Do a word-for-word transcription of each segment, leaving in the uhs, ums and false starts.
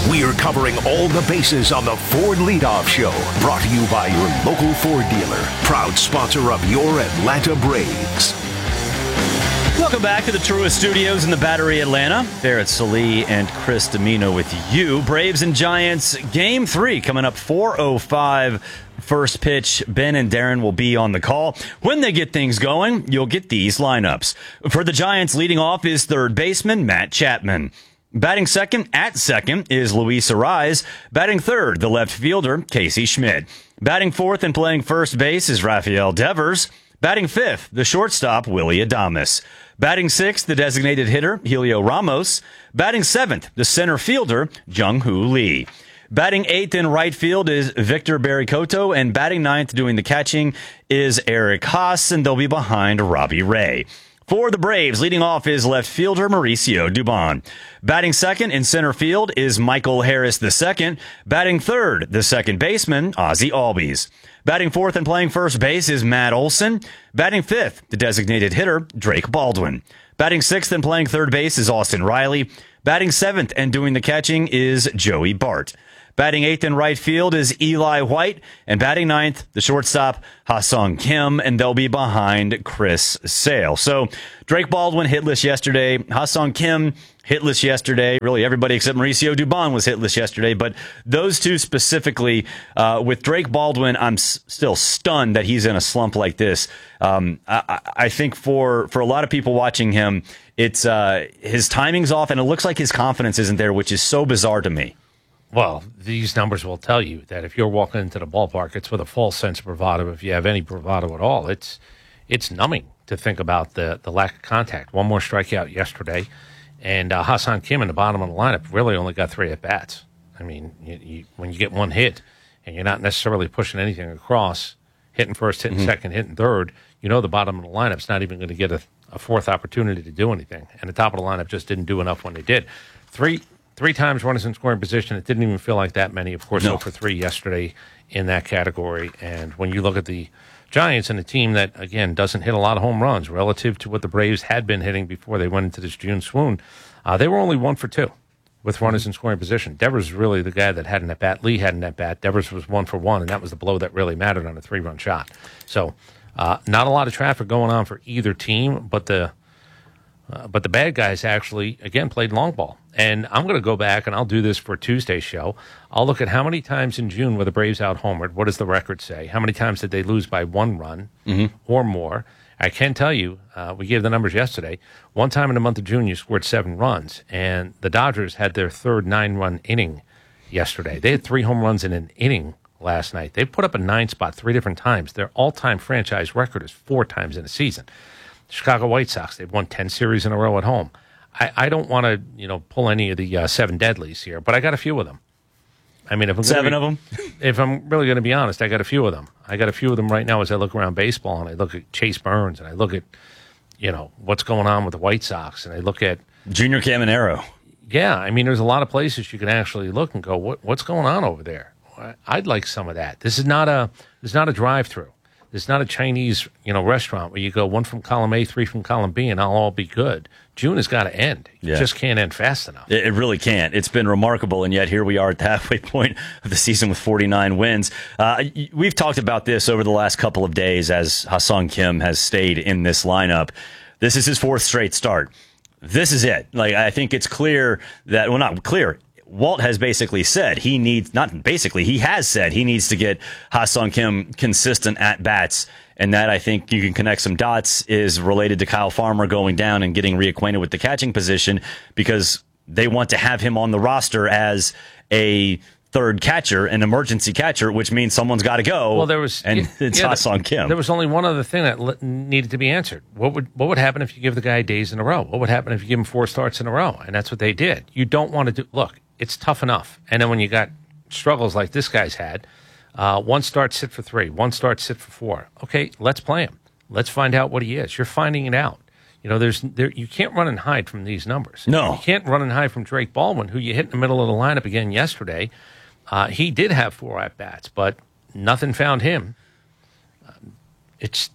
We're covering all the bases on the Ford Leadoff Show. Brought to you by your local Ford dealer. Proud sponsor of your Atlanta Braves. Welcome back to the Truist Studios in the Battery, Atlanta. Barrett Sallee and Chris Dimino with you. Braves and Giants, Game three coming up four oh five. First pitch, Ben and Darren will be on the call. When they get things going, you'll get these lineups. For the Giants, leading off is third baseman Matt Chapman. Batting second at second is Luis Arraez. Batting third, the left fielder Casey Schmidt. Batting fourth and playing first base is Rafael Devers. Batting fifth, the shortstop Willy Adames. Batting sixth, the designated hitter Helio Ramos. Batting seventh, the center fielder Jung-Hoo Lee. Batting eighth in right field is Victor Barricoto, and batting ninth doing the catching is Eric Haas, and they'll be behind Robbie Ray. For the Braves, leading off is left fielder Mauricio Dubon. Batting second in center field is Michael Harris the second. Batting third, the second baseman, Ozzie Albies. Batting fourth and playing first base is Matt Olson. Batting fifth, the designated hitter, Drake Baldwin. Batting sixth and playing third base is Austin Riley. Batting seventh and doing the catching is Joey Bart. Batting eighth in right field is Eli White, and batting ninth, the shortstop, Ha-Sung Kim, and they'll be behind Chris Sale. So Drake Baldwin hitless yesterday, Ha-Sung Kim hitless yesterday. Really everybody except Mauricio Dubon was hitless yesterday, but those two specifically, uh, with Drake Baldwin, I'm s- still stunned that he's in a slump like this. Um, I, I think for, for a lot of people watching him, it's uh, his timing's off, and it looks like his confidence isn't there, which is so bizarre to me. Well, these numbers will tell you that if you're walking into the ballpark, it's with a false sense of bravado. If you have any bravado at all, it's it's numbing to think about the, the lack of contact. One more strikeout yesterday, and uh, Ha-Sung Kim in the bottom of the lineup really only got three at-bats. I mean, you, you, when you get one hit and you're not necessarily pushing anything across, hitting first, hitting mm-hmm. second, hitting third, you know the bottom of the lineup's not even going to get a, a fourth opportunity to do anything. And the top of the lineup just didn't do enough when they did. Three... Three times runners in scoring position. It didn't even feel like that many. Of course, no. zero for three yesterday in that category. And when you look at the Giants and a team that, again, doesn't hit a lot of home runs relative to what the Braves had been hitting before they went into this June swoon, uh, they were only one for two with runners in scoring position. Devers was really the guy that had an at-bat. Lee had an at-bat. Devers was one for one, and that was the blow that really mattered on a three-run shot. So uh, not a lot of traffic going on for either team, but the Uh, but the bad guys actually, again, played long ball. And I'm going to go back, and I'll do this for Tuesday's show. I'll look at how many times in June were the Braves out homered. What does the record say? How many times did they lose by one run mm-hmm. or more? I can tell you, uh, we gave the numbers yesterday. One time in the month of June, you scored seven runs, and the Dodgers had their third nine-run inning yesterday. They had three home runs in an inning last night. They put up a nine spot three different times. Their all-time franchise record is four times in a season. Chicago White Sox, they've won ten series in a row at home. I, I don't want to, you know, pull any of the uh, seven deadlies here, but I got a few of them. I mean, if I'm seven be, of them. If I'm really going to be honest, I got a few of them. I got a few of them right now as I look around baseball, and I look at Chase Burns, and I look at, you know, what's going on with the White Sox, and I look at Junior Caminero. Yeah, I mean, there's a lot of places you can actually look and go, what, what's going on over there? I'd like some of that. This is not a this is not a drive-through. It's not a Chinese, you know, restaurant where you go one from column A, three from column B, and I'll all be good. June has got to end. You yeah. just can't end fast enough. It, it really can't. It's been remarkable, and yet here we are at the halfway point of the season with forty-nine wins. Uh, we've talked about this over the last couple of days as Ha-Sung Kim has stayed in this lineup. This is his fourth straight start. This is it. Like, I think it's clear that, well, not clear. Walt has basically said he needs, not basically, he has said he needs to get Ha-Sung Kim consistent at-bats, and that, I think you can connect some dots, is related to Kyle Farmer going down and getting reacquainted with the catching position, because they want to have him on the roster as a third catcher, an emergency catcher, which means someone's got to go. Well, there was, and yeah, it's yeah, Ha-Sung Kim. There was only one other thing that l- needed to be answered. What would what would happen if you give the guy days in a row? What would happen if you give him four starts in a row? And that's what they did. You don't want to do. Look, it's tough enough. And then when you got struggles like this guy's had, uh, one start, sit for three, one start, sit for four. Okay, let's play him. Let's find out what he is. You're finding it out. You know, there's there you can't run and hide from these numbers. No. You can't run and hide from Drake Baldwin, who you hit in the middle of the lineup again yesterday. Uh, he did have four at-bats, but nothing found him. Um, it's,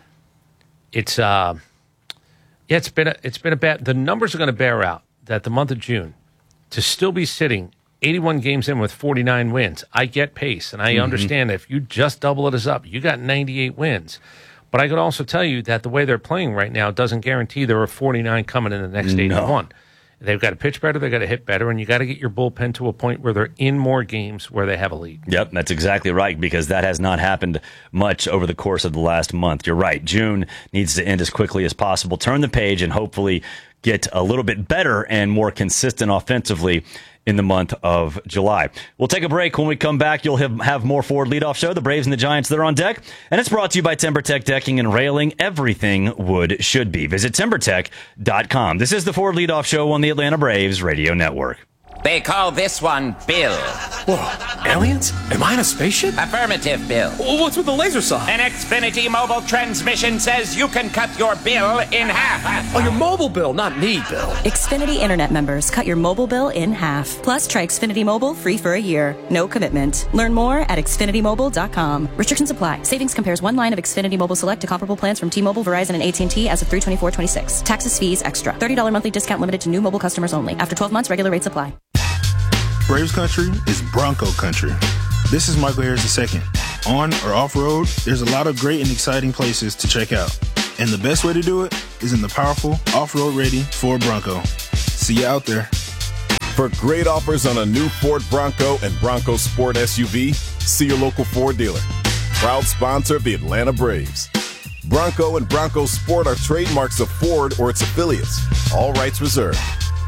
it's, uh, yeah, it's been a, it's been a bad. The numbers are going to bear out that the month of June, to still be sitting eighty-one games in with forty-nine wins. I get pace, and I mm-hmm. understand that if you just double it as up, you got ninety-eight wins. But I could also tell you that the way they're playing right now doesn't guarantee there are forty-nine coming in the next no. eighty-one. They've got to pitch better, they've got to hit better, and you got to get your bullpen to a point where they're in more games where they have a lead. Yep, that's exactly right, because that has not happened much over the course of the last month. You're right. June needs to end as quickly as possible. Turn the page and hopefully get a little bit better and more consistent offensively in the month of July. We'll take a break. When we come back, you'll have, have more Ford Leadoff Show, the Braves and the Giants, they're on deck. And it's brought to you by TimberTech Decking and Railing. Everything wood should be. Visit timber tech dot com. This is the Ford Leadoff Show on the Atlanta Braves Radio Network. They call this one Bill. Whoa, aliens? Am I in a spaceship? Affirmative, Bill. Well, what's with the laser saw? An Xfinity mobile transmission says you can cut your bill in half. Oh, your mobile bill, not me, Bill. Xfinity Internet members, cut your mobile bill in half. Plus, try Xfinity Mobile free for a year. No commitment. Learn more at xfinity mobile dot com. Restrictions apply. Savings compares one line of Xfinity Mobile Select to comparable plans from T-Mobile, Verizon, and A T and T as of three twenty-four twenty-six. Taxes, fees, extra. thirty dollars monthly discount limited to new mobile customers only. After twelve months, regular rates apply. Braves country is Bronco country. This is Michael Harris the second. On or off-road, there's a lot of great and exciting places to check out. And the best way to do it is in the powerful, off-road ready Ford Bronco. See you out there. For great offers on a new Ford Bronco and Bronco Sport S U V, see your local Ford dealer. Proud sponsor of the Atlanta Braves. Bronco and Bronco Sport are trademarks of Ford or its affiliates. All rights reserved.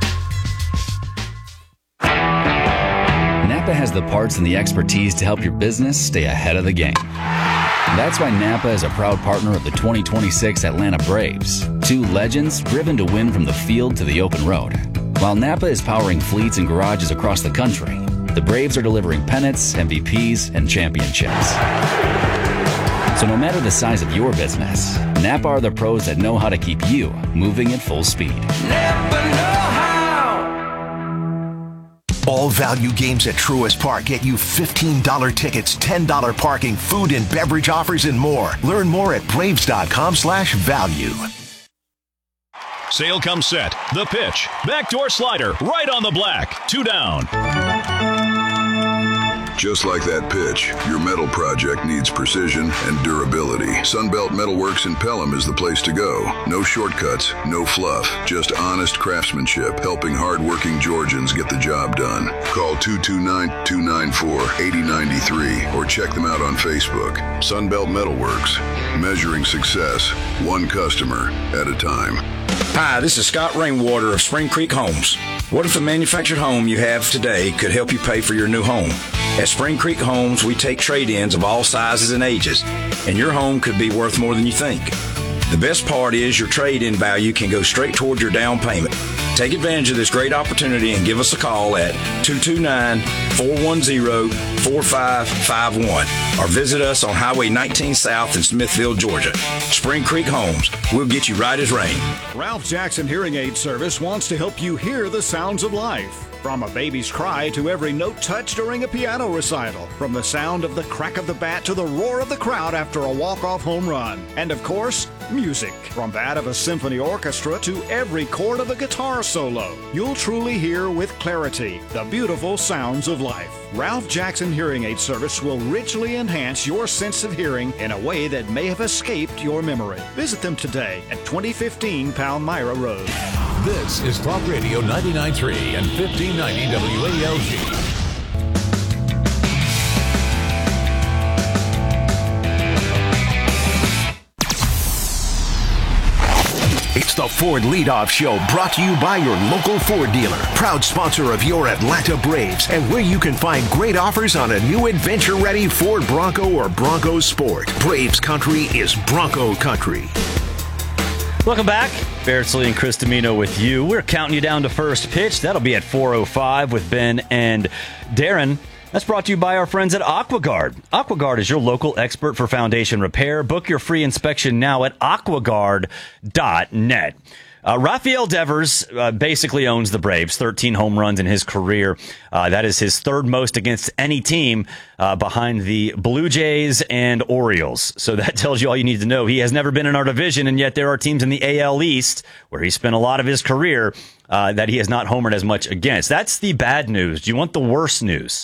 Napa has the parts and the expertise to help your business stay ahead of the game. That's why Napa is a proud partner of the twenty twenty-six Atlanta Braves, two legends driven to win from the field to the open road. While Napa is powering fleets and garages across the country, the Braves are delivering pennants, M V Ps, and championships. So no matter the size of your business, Napa are the pros that know how to keep you moving at full speed. Napa know how. All value games at Truist Park get you fifteen dollars tickets, ten dollars parking, food and beverage offers, and more. Learn more at braves.com slash value. Sale comes set. The pitch. Backdoor slider. Right on the black. Two down. Just like that pitch, your metal project needs precision and durability. Sunbelt Metalworks in Pelham is the place to go. No shortcuts, no fluff, just honest craftsmanship, helping hardworking Georgians get the job done. Call two two nine, two nine four, eight oh nine three or check them out on Facebook. Sunbelt Metalworks, measuring success, one customer at a time. Hi, this is Scott Rainwater of Spring Creek Homes. What if the manufactured home you have today could help you pay for your new home? At Spring Creek Homes, we take trade-ins of all sizes and ages, and your home could be worth more than you think. The best part is your trade-in value can go straight toward your down payment. Take advantage of this great opportunity and give us a call at two two nine, four one zero, four five five one or visit us on Highway nineteen South in Smithfield, Georgia. Spring Creek Homes, we'll get you right as rain. Ralph Jackson Hearing Aid Service wants to help you hear the sounds of life. From a baby's cry to every note touched during a piano recital. From the sound of the crack of the bat to the roar of the crowd after a walk-off home run. And of course, music. From that of a symphony orchestra to every chord of a guitar solo. You'll truly hear with clarity the beautiful sounds of life. Ralph Jackson Hearing Aid Service will richly enhance your sense of hearing in a way that may have escaped your memory. Visit them today at twenty fifteen Palmyra Road. This is Talk Radio ninety-nine point three and fifteen ninety W A L G. It's the Ford Leadoff Show, brought to you by your local Ford dealer, proud sponsor of your Atlanta Braves, and where you can find great offers on a new adventure-ready Ford Bronco or Bronco Sport. Braves country is Bronco country. Welcome back. Barrett Sallee and Chris Domino with you. We're counting you down to first pitch. That'll be at four oh five with Ben and Darren. That's brought to you by our friends at AquaGuard. AquaGuard is your local expert for foundation repair. Book your free inspection now at aquaguard dot net. Uh, Rafael Devers uh, basically owns the Braves, thirteen home runs in his career. Uh, that is his third most against any team uh, behind the Blue Jays and Orioles. So that tells you all you need to know. He has never been in our division, and yet there are teams in the A L East where he spent a lot of his career uh, that he has not homered as much against. That's the bad news. Do you want the worst news?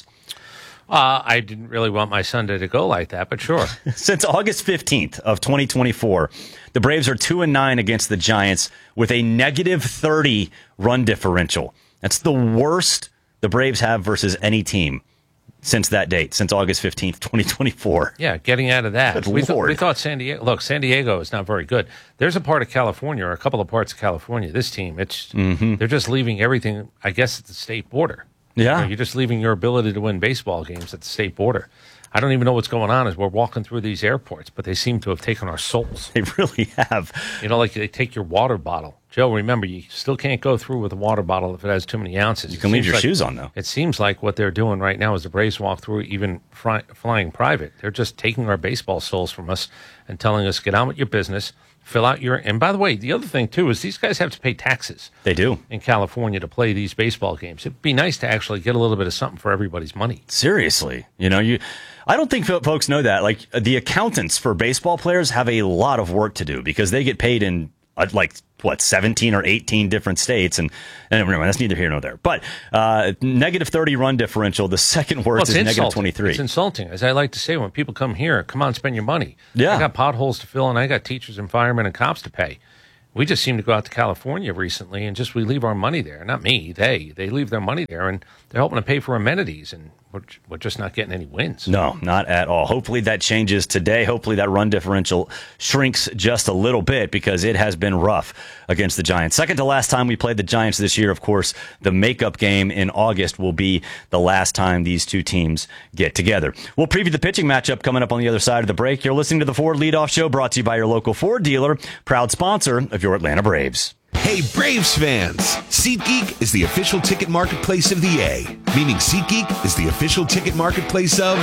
Uh, I didn't really want my Sunday to go like that, but sure. Since August fifteenth of twenty twenty-four, the Braves are two and nine against the Giants with a negative thirty run differential. That's the worst the Braves have versus any team since that date, since August fifteenth, twenty twenty-four. Yeah, getting out of that. Good We, th- Lord. we thought San Diego, look, San Diego is not very good. There's a part of California, or a couple of parts of California, this team, it's Mm-hmm. they're just leaving everything, I guess, at the state border. Yeah. You know, you're just leaving your ability to win baseball games at the state border. I don't even know what's going on as we're walking through these airports, but they seem to have taken our souls. They really have. You know, like they take your water bottle. Joe, remember, you still can't go through with a water bottle if it has too many ounces. You can It leave seems your like- shoes on, though. It seems like what they're doing right now is the Braves walk through, even fly, flying private. They're just taking our baseball souls from us and telling us, get on with your business, fill out your... And by the way, the other thing, too, is these guys have to pay taxes. They do. In California to play these baseball games. It'd be nice to actually get a little bit of something for everybody's money. Seriously. You know, you. I don't think fo- folks know that. Like, the accountants for baseball players have a lot of work to do because they get paid in, uh, like, what, seventeen or eighteen different states. And, and anyway, that's neither here nor there. But uh, negative thirty run differential, the second worst Well, it's is insulting. negative twenty-three. It's insulting. As I like to say, when people come here, come on, spend your money. Yeah. I got potholes to fill, and I got teachers and firemen and cops to pay. We just seem to go out to California recently, and just we leave our money there. Not me, they. They leave their money there, and they're helping to pay for amenities, and we're, we're just not getting any wins. No, not at all. Hopefully that changes today. Hopefully that run differential shrinks just a little bit because it has been rough against the Giants. Second to last time we played the Giants this year, of course, the makeup game in August will be the last time these two teams get together. We'll preview the pitching matchup coming up on the other side of the break. You're listening to the Ford Leadoff Show, brought to you by your local Ford dealer, proud sponsor of your Atlanta Braves. Hey, Braves fans! SeatGeek is the official ticket marketplace of the A, meaning SeatGeek is the official ticket marketplace of...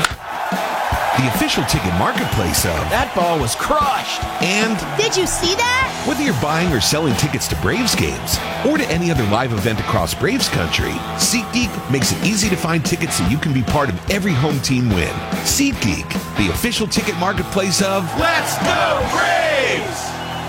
The official ticket marketplace of... That ball was crushed! And... Did you see that? Whether you're buying or selling tickets to Braves games, or to any other live event across Braves country, SeatGeek makes it easy to find tickets so you can be part of every home team win. SeatGeek, the official ticket marketplace of... Let's go Braves!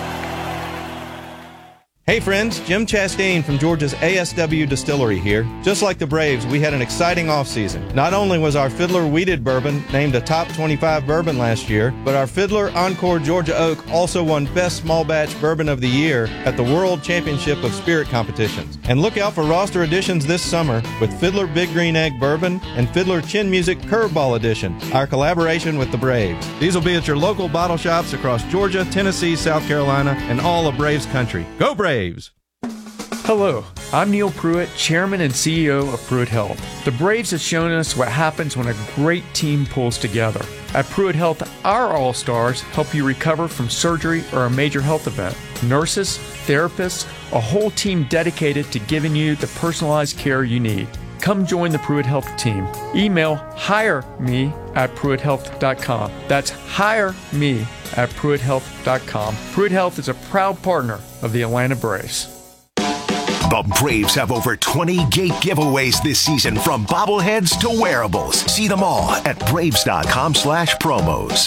Hey friends, Jim Chastain from Georgia's A S W Distillery here. Just like the Braves, we had an exciting offseason. Not only was our Fiddler Weeded Bourbon named a top twenty-five bourbon last year, but our Fiddler Encore Georgia Oak also won Best Small Batch Bourbon of the Year at the World Championship of Spirit Competitions. And look out for roster additions this summer with Fiddler Big Green Egg Bourbon and Fiddler Chin Music Curveball Edition, our collaboration with the Braves. These will be at your local bottle shops across Georgia, Tennessee, South Carolina, and all of Braves country. Go Braves! Hello, I'm Neil Pruitt, Chairman and C E O of Pruitt Health. The Braves have shown us what happens when a great team pulls together. At Pruitt Health, our All-Stars help you recover from surgery or a major health event. Nurses, therapists, a whole team dedicated to giving you the personalized care you need. Come join the Pruitt Health team. Email hire me at pruitt health dot com. That's hire me at pruitt health dot com. Pruitt Health is a proud partner of the Atlanta Braves. The Braves have over twenty gate giveaways this season, from bobbleheads to wearables. See them all at braves.com slash promos.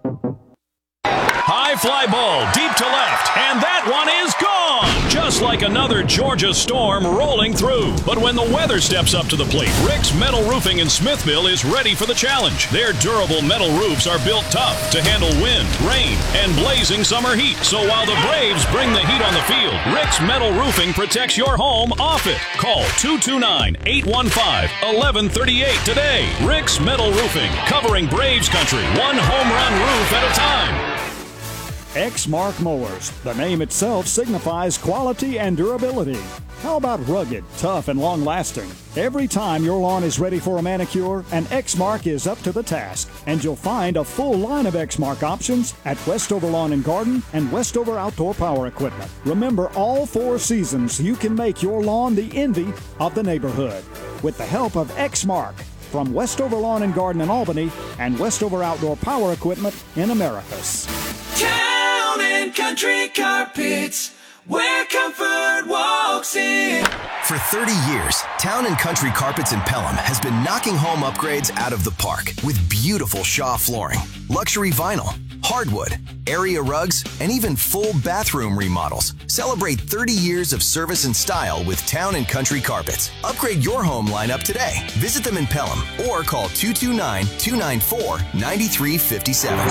High fly ball deep to left, and that one is gone! Just like another Georgia storm rolling through. But when the weather steps up to the plate, Rick's Metal Roofing in Smithville is ready for the challenge. Their durable metal roofs are built tough to handle wind, rain, and blazing summer heat. So while the Braves bring the heat on the field, Rick's Metal Roofing protects your home off it. Call two two nine, eight one five, one one three eight today. Rick's Metal Roofing, covering Braves country, one home run roof at a time. Exmark Mowers. The name itself signifies quality and durability. How about rugged, tough, and long-lasting? Every time your lawn is ready for a manicure, an Exmark is up to the task. And you'll find a full line of Exmark options at Westover Lawn and Garden and Westover Outdoor Power Equipment. Remember, all four seasons, you can make your lawn the envy of the neighborhood with the help of Exmark from Westover Lawn and Garden in Albany and Westover Outdoor Power Equipment in Americus. Town and Country Carpets, where comfort walks in. For thirty years, Town and Country Carpets in Pelham has been knocking home upgrades out of the park with beautiful Shaw flooring, luxury vinyl, hardwood, area rugs, and even full bathroom remodels. Celebrate thirty years of service and style with Town and Country Carpets. Upgrade your home lineup today. Visit them in Pelham or call two two nine, two nine four, nine three five seven.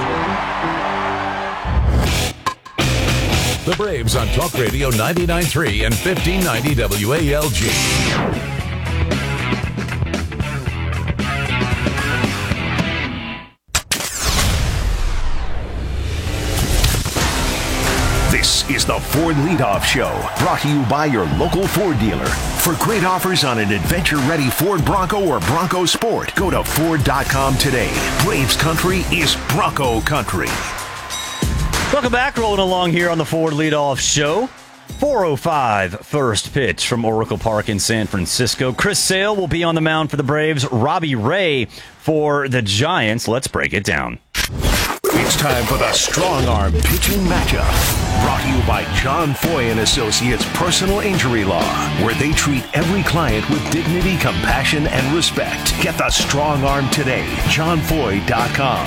The Braves on Talk Radio ninety-nine point three and fifteen ninety W A L G. This is the Ford Leadoff Show, brought to you by your local Ford dealer. For great offers on an adventure-ready Ford Bronco or Bronco Sport, go to Ford dot com today. Braves country is Bronco country. Welcome back. Rolling along here on the Ford Leadoff Show. four oh five first pitch from Oracle Park in San Francisco. Chris Sale will be on the mound for the Braves. Robbie Ray for the Giants. Let's break it down. It's time for the Strong Arm Pitching Matchup. Brought to you by John Foy and Associates Personal Injury Law, where they treat every client with dignity, compassion, and respect. Get the Strong Arm today. John Foy dot com.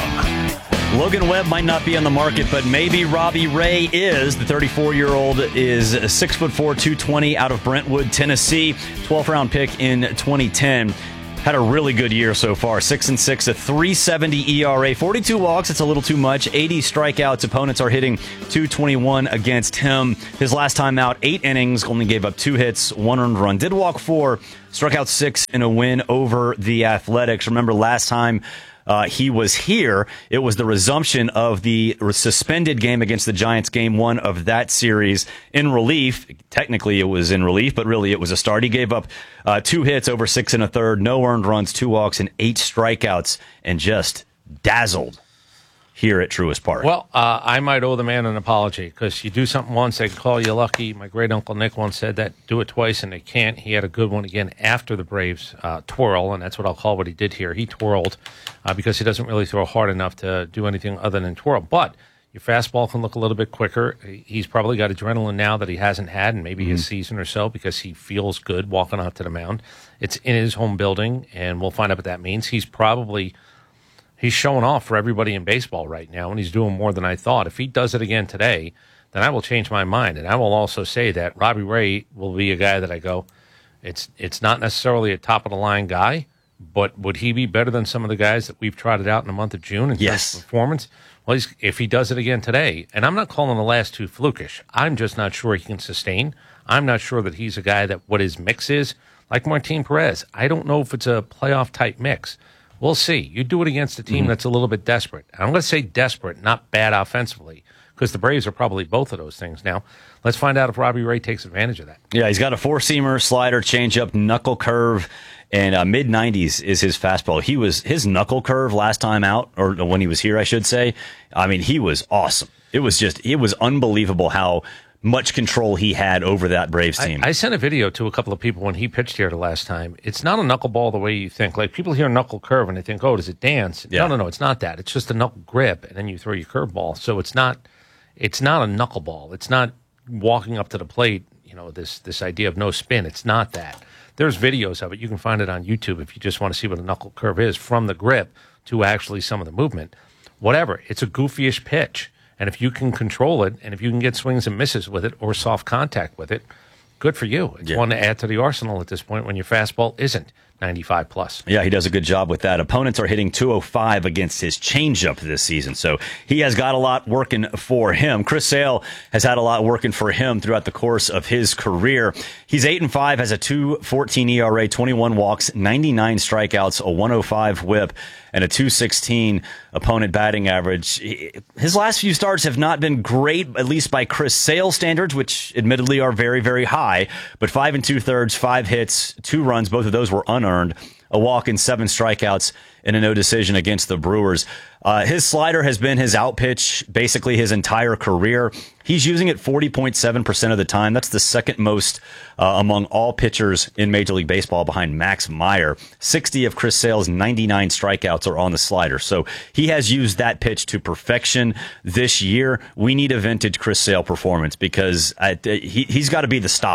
Logan Webb might not be on the market, but maybe Robbie Ray is. The thirty-four-year-old is six foot four, two twenty, out of Brentwood, Tennessee. twelfth round pick in twenty ten. Had a really good year so far. Six and six, a three seventy E R A, forty-two walks. It's a little too much. eighty strikeouts. Opponents are hitting two twenty-one against him. His last time out, eight innings, only gave up two hits, one earned run. Did walk four, struck out six in a win over the Athletics. Remember last time Uh, he was here. It was the resumption of the suspended game against the Giants, game one of that series in relief. Technically, it was in relief, but really it was a start. He gave up uh, two hits over six and a third, no earned runs, two walks, and eight strikeouts, and just dazzled here at Truist Park. Well, uh, I might owe the man an apology because you do something once, they call you lucky. My great uncle Nick once said that. Do it twice, and they can't. He had a good one again after the Braves uh, twirl, and that's what I'll call what he did here. He twirled uh, because he doesn't really throw hard enough to do anything other than twirl. But your fastball can look a little bit quicker. He's probably got adrenaline now that he hasn't had in maybe mm-hmm. a season or so because he feels good walking out to the mound. It's in his home building, and we'll find out what that means. He's probably... He's showing off for everybody in baseball right now, and he's doing more than I thought. If he does it again today, then I will change my mind. And I will also say that Robbie Ray will be a guy that I go, it's it's not necessarily a top-of-the-line guy, but would he be better than some of the guys that we've trotted out in the month of June in yes. terms of performance? Well, he's, if he does it again today, and I'm not calling the last two flukish, I'm just not sure he can sustain. I'm not sure that he's a guy that what his mix is. Like Martin Perez, I don't know if it's a playoff-type mix. We'll see. You do it against a team mm-hmm. that's a little bit desperate. I'm going to say desperate, not bad offensively, because the Braves are probably both of those things now. Let's find out if Robbie Ray takes advantage of that. Yeah, he's got a four-seamer, slider, changeup, knuckle curve, and uh, mid nineties is his fastball. He was his knuckle curve last time out, or when he was here, I should say. I mean, he was awesome. It was just, it was unbelievable how much control he had over that Braves team. I, I sent a video to a couple of people when he pitched here the last time. It's not a knuckleball the way you think. Like, people hear knuckle curve and they think, oh, does it dance? Yeah. No, no, no, it's not that. It's just a knuckle grip, and then you throw your curveball. So it's not it's not a knuckleball. It's not walking up to the plate, you know, this, this idea of no spin. It's not that. There's videos of it. You can find it on YouTube if you just want to see what a knuckle curve is, from the grip to actually some of the movement. Whatever. It's a goofy-ish pitch. And if you can control it, and if you can get swings and misses with it or soft contact with it, good for you. It's yeah. one to add to the arsenal at this point when your fastball isn't ninety-five plus. Yeah, he does a good job with that. Opponents are hitting two oh five against his changeup this season, so he has got a lot working for him. Chris Sale has had a lot working for him throughout the course of his career. He's eight and five, has a two fourteen E R A, twenty-one walks, ninety-nine strikeouts, a one oh five whip, and a two sixteen opponent batting average. His last few starts have not been great, at least by Chris Sale standards, which admittedly are very, very high. But five and two thirds, five hits, two runs, both of those were unearned, a walk and seven strikeouts, and a no decision against the Brewers. Uh, his slider has been his out pitch basically his entire career. He's using it forty point seven percent of the time. That's the second most uh, among all pitchers in Major League Baseball, behind Max Meyer. sixty of Chris Sale's ninety-nine strikeouts are on the slider. So he has used that pitch to perfection this year. We need a vintage Chris Sale performance because I, he, he's got to be the stopper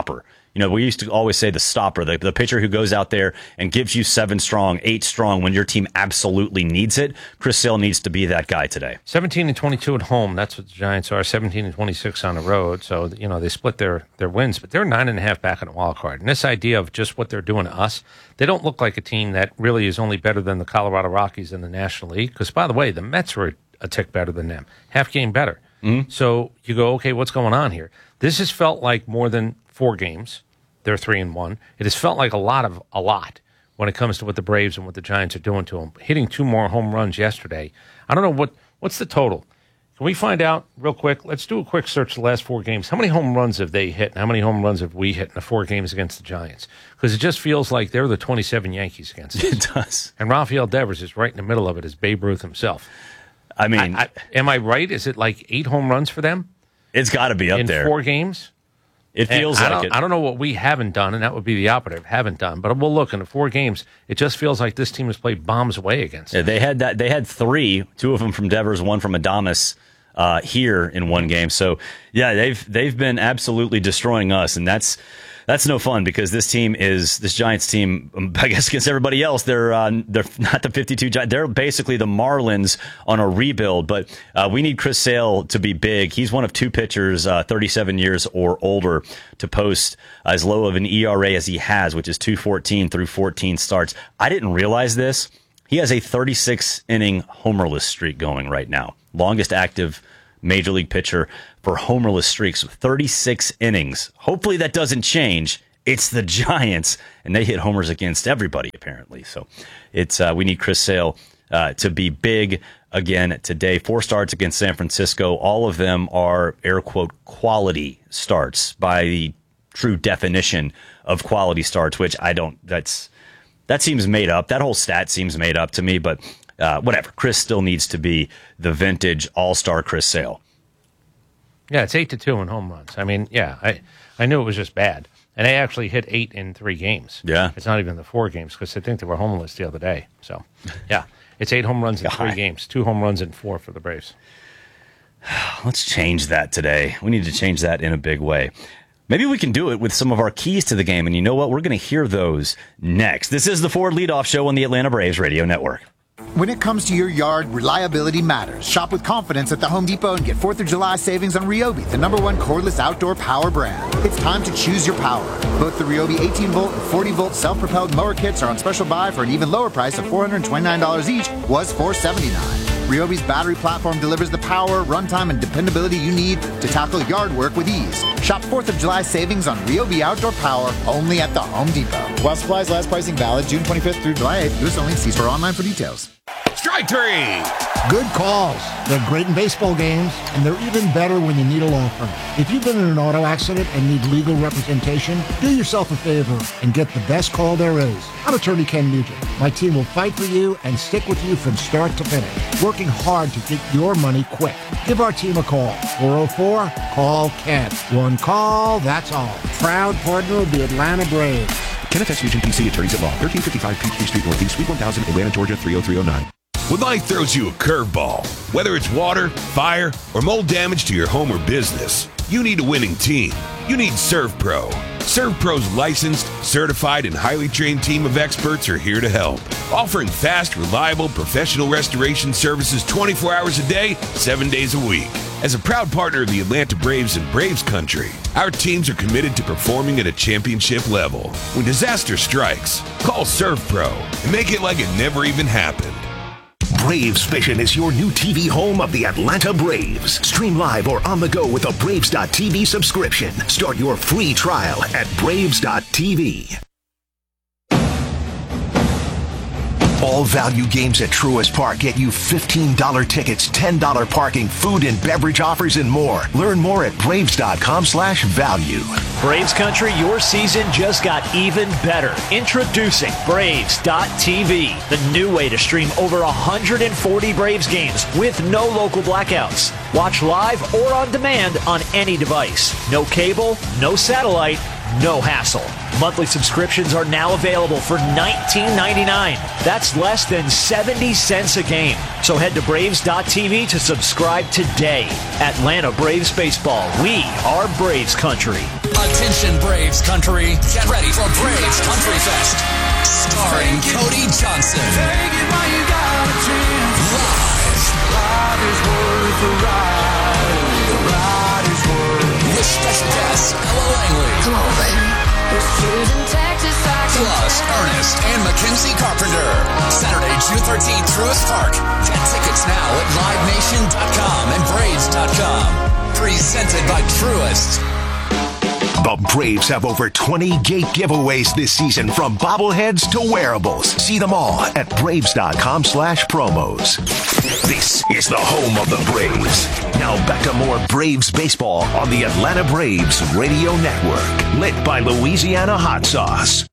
You know, we used to always say the stopper, the, the pitcher who goes out there and gives you seven strong, eight strong when your team absolutely needs it. Chris Sale needs to be that guy today. seventeen and twenty-two at home. That's what the Giants are. seventeen and twenty-six on the road. So, you know, they split their, their wins, but they're nine and a half back in a wild card. And this idea of just what they're doing to us, they don't look like a team that really is only better than the Colorado Rockies in the National League. Because, by the way, the Mets were a tick better than them, half game better. Mm-hmm. So you go, okay, what's going on here? This has felt like more than four games. They're three and one. It has felt like a lot of a lot when it comes to what the Braves and what the Giants are doing to them. Hitting two more home runs yesterday. I don't know what what's the total. Can we find out real quick? Let's do a quick search the last four games. How many home runs have they hit, and how many home runs have we hit in the four games against the Giants? Because it just feels like they're the twenty-seven Yankees against us. It does. And Rafael Devers is right in the middle of it as Babe Ruth himself. I mean, I, I, am I right? Is it like eight home runs for them? It's got to be up in there. In four games? It feels and like I don't, it. I don't know what we haven't done, and that would be the operative, haven't done. But we'll look in the four games. It just feels like this team has played bombs away against. Yeah, they had that. They had three, two of them from Devers, one from Adames uh, here in one game. So yeah, they've they've been absolutely destroying us, and that's that's no fun because this team is this Giants team. I guess against everybody else, they're uh, they're not the fifty-two Giants. They're basically the Marlins on a rebuild. But uh, we need Chris Sale to be big. He's one of two pitchers, uh, thirty-seven years or older, to post as low of an E R A as he has, which is two fourteen through fourteen starts. I didn't realize this. He has a thirty-six inning homerless streak going right now. Longest active major league pitcher for homerless streaks, thirty-six innings. Hopefully that doesn't change. It's the Giants, and they hit homers against everybody, apparently. So it's uh, we need Chris Sale uh, to be big again today. Four starts against San Francisco. All of them are, air quote, quality starts by the true definition of quality starts, which I don't, that's, that seems made up. That whole stat seems made up to me, but Uh, whatever. Chris still needs to be the vintage all-star Chris Sale. Yeah, it's eight to two in home runs. I mean, yeah, I I knew it was just bad, and they actually hit eight in three games. Yeah, it's not even the four games because I think they were homeless the other day. So, yeah, it's eight home runs in three games, two home runs in four for the Braves. Let's change that today. We need to change that in a big way. Maybe we can do it with some of our keys to the game, and you know what? We're going to hear those next. This is the Ford Leadoff Show on the Atlanta Braves Radio Network. When it comes to your yard, reliability matters. Shop with confidence at the Home Depot and get fourth of July savings on Ryobi, the number one cordless outdoor power brand. It's time to choose your power. Both the Ryobi eighteen volt and forty volt self-propelled mower kits are on special buy for an even lower price of four hundred twenty-nine dollars each, was four hundred seventy-nine dollars. Ryobi's battery platform delivers the power, runtime, and dependability you need to tackle yard work with ease. Shop fourth of July savings on Ryobi outdoor power only at the Home Depot. While supplies last, pricing valid June twenty-fifth through July eighth. U S only. See store online for details. Strike three! Good calls. They're great in baseball games, and they're even better when you need a law firm. If you've been in an auto accident and need legal representation, do yourself a favor and get the best call there is. I'm attorney Ken Nugent. My team will fight for you and stick with you from start to finish, working hard to get your money quick. Give our team a call. four oh four, call Ken. One call, that's all. Proud partner of the Atlanta Braves. Kenneth S. Nugent, P C, Attorneys at Law, thirteen fifty-five Peachtree Street Northeast, Suite one thousand, Atlanta, Georgia, three oh three oh nine. When life throws you a curveball, whether it's water, fire, or mold damage to your home or business, you need a winning team. You need ServPro. ServPro's licensed, certified, and highly trained team of experts are here to help, offering fast, reliable, professional restoration services twenty-four hours a day, seven days a week. As a proud partner of the Atlanta Braves and Braves Country, our teams are committed to performing at a championship level. When disaster strikes, call ServPro and make it like it never even happened. Braves Vision is your new T V home of the Atlanta Braves. Stream live or on the go with a Braves dot T V subscription. Start your free trial at Braves dot T V. All value games at Truist Park get you fifteen dollars tickets, ten dollars parking, food and beverage offers, and more. Learn more at Braves dot com slash value. Braves Country, your season just got even better. Introducing Braves dot T V, the new way to stream over one hundred forty Braves games with no local blackouts. Watch live or on demand on any device. No cable, no satellite, no hassle. Monthly subscriptions are now available for nineteen ninety-nine dollars. That's less than seventy cents a game. So head to Braves dot T V to subscribe today. Atlanta Braves Baseball. We are Braves Country. Attention Braves country, get ready for Braves Country Fest, starring Cody Johnson. Take it while you got a chance. Live. Ride is worth the ride. The ride is worth. With special guests Ella Langley. Come on, baby. Plus Ernest and Mackenzie Carpenter. Saturday, June thirteenth, Truist Park. Get tickets now at live nation dot com and braves dot com. Presented by Truist. The Braves have over twenty gate giveaways this season, from bobbleheads to wearables. See them all at braves.com slash promos. This is the home of the Braves. Now back to more Braves baseball on the Atlanta Braves Radio Network. Lit by Louisiana Hot Sauce.